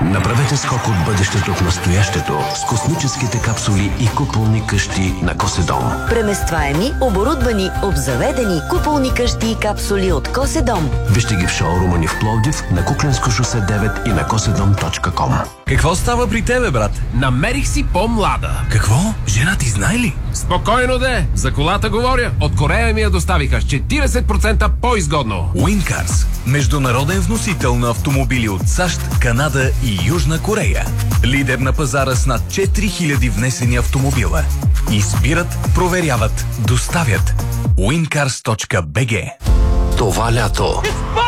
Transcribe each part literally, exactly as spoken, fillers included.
Направете скок от бъдещето в настоящето с космическите капсули и куполни къщи на Коседом. Преместваеми, оборудвани, обзаведени куполни къщи и капсули от Коседом. Вижте ги в шоурума ни в Пловдив, на Кукленско шосе девет и на коседом точка ком. Какво става при тебе, брат? Намерих си по-млада. Какво? Жена ти знае ли? Спокойно де, за колата говоря. От Корея ми я доставиха с четиридесет процента по-изгодно. Уинкарс – международен вносител на автомобили от САЩ, Канада и Южна Корея. Лидер на пазара с над четири хиляди внесени автомобила. Избират, проверяват, доставят. уинкарс точка би джи. Това лято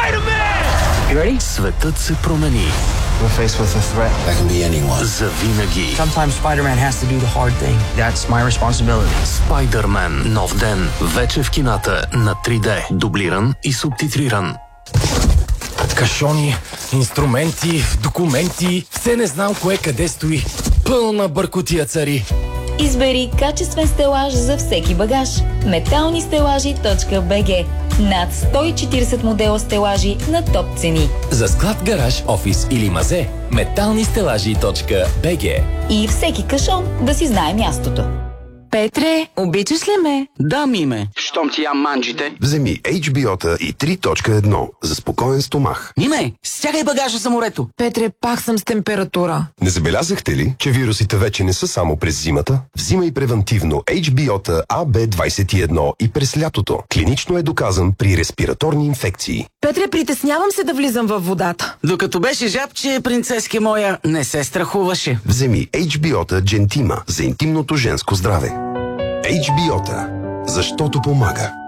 светът се промени. We're faced with a threat. That can be anyone. Завинаги. Sometimes Spider-Man has to do the hard thing. That's my responsibility. Спайдърмен. Нов ден. Вече в кината на три Д. Дублиран и субтитриран. Кашони, инструменти, документи, все не знам кое къде стои. Пълна бъркотия цари. Избери качествен стелаж за всеки багаж. метални стелажи точка би джи. Над сто и четиридесет модела стелажи на топ цени. За склад, гараж, офис или мазе, метални стелажи точка би джи. И всеки кашон да си знае мястото. Петре, обичаш ли ме? Да, Миме. Щом ти ям манджите. Вземи Ейч Би О-та и три точка едно за спокоен стомах. Миме, стягай багажа за морето. Петре, пак съм с температура. Не забелязахте ли, че вирусите вече не са само през зимата? Взимай превентивно Ейч Би О-та А Б двайсет и едно и през лятото. Клинично е доказан при респираторни инфекции. Петре, притеснявам се да влизам във водата. Докато беше жабче, принцески моя, не се страхуваше. Вземи Ейч Би О-та Джентима за интимното женско здраве. Ейч Би О-та, защото помага.